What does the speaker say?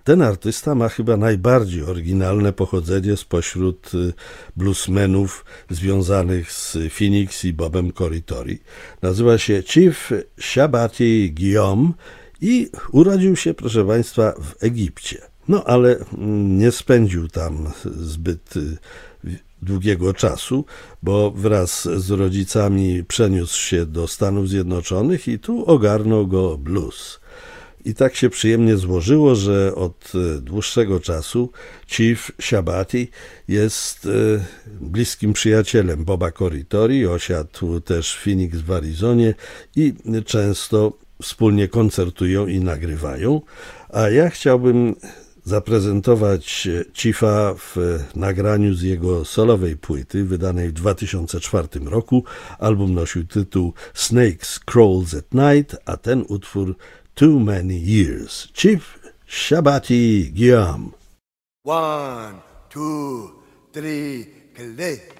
ten artysta ma chyba najbardziej oryginalne pochodzenie spośród bluesmenów związanych z Phoenix i Bobem Corritore. Nazywa się Chief Shabati Guillaume i urodził się, proszę Państwa, w Egipcie. No ale nie spędził tam zbyt długiego czasu, bo wraz z rodzicami przeniósł się do Stanów Zjednoczonych i tu ogarnął go blues. I tak się przyjemnie złożyło, że od dłuższego czasu Chief Shabati jest bliskim przyjacielem Boba Corritore, osiadł też w Phoenix w Arizonie i często wspólnie koncertują i nagrywają, a ja chciałbym zaprezentować Chiefa w nagraniu z jego solowej płyty wydanej w 2004 roku. Album nosił tytuł Snakes Crawls at Night, a ten utwór Too Many Years. Chief Shabati Guillaume. 1, 2, 3, clay.